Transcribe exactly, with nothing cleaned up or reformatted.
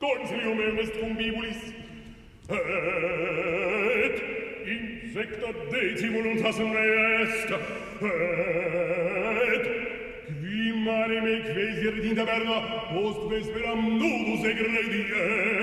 consilium meum est convivulis, et insecta deci voluntas mea est, et qui mare me quaesir in taberna post vesperam nudus egredie,